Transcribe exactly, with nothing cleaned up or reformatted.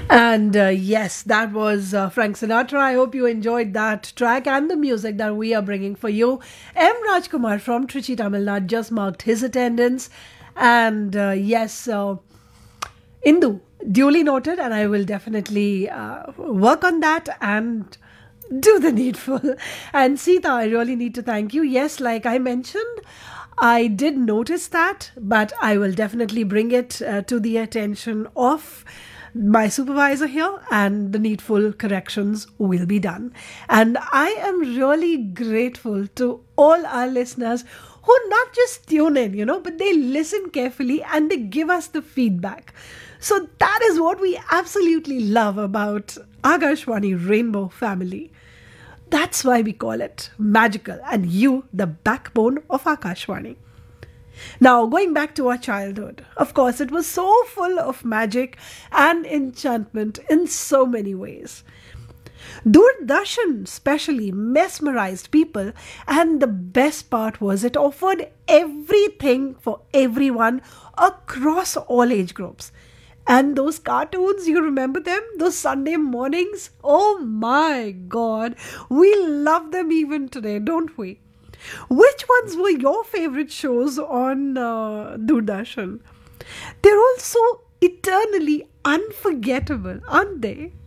And uh, yes, that was uh, Frank Sinatra. I hope you enjoyed that track and the music that we are bringing for you. M. Rajkumar from Trichy, Tamil Nadu just marked his attendance. And uh, yes, uh, Indu, duly noted, and I will definitely uh, work on that and do the needful. And Sita, I really need to thank you. Yes, like I mentioned, I did notice that, but I will definitely bring it uh, to the attention of my supervisor here, and the needful corrections will be done. And I am really grateful to all our listeners who not just tune in, you know, but they listen carefully and they give us the feedback. So that is what we absolutely love about Akashvani Rainbow Family. That's why we call it magical, and you, the backbone of Akashvani. Now, going back to our childhood, of course, it was so full of magic and enchantment in so many ways. Doordarshan especially mesmerized people, and the best part was it offered everything for everyone across all age groups. And those cartoons, you remember them? Those Sunday mornings? Oh my God, we love them even today, don't we? Which ones were your favorite shows on uh, Doordarshan? They're also eternally unforgettable, aren't they?